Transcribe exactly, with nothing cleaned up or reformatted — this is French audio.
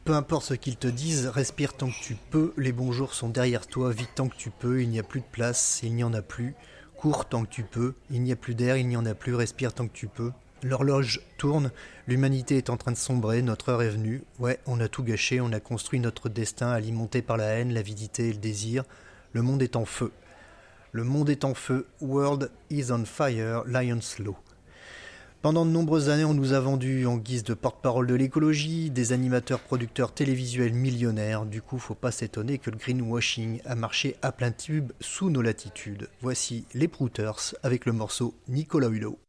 Peu importe ce qu'ils te disent, respire tant que tu peux, les bons jours sont derrière toi, vite tant que tu peux, il n'y a plus de place, il n'y en a plus. Cours tant que tu peux, il n'y a plus d'air, il n'y en a plus, respire tant que tu peux. L'horloge tourne, l'humanité est en train de sombrer, notre heure est venue. Ouais, on a tout gâché, on a construit notre destin alimenté par la haine, l'avidité et le désir. Le monde est en feu. Le monde est en feu, world is on fire, Lion's Law. Pendant de nombreuses années, on nous a vendu en guise de porte-parole de l'écologie, des animateurs producteurs télévisuels millionnaires. Du coup, faut pas s'étonner que le greenwashing a marché à plein tube sous nos latitudes. Voici les Prouters avec le morceau Nicolas Hulot.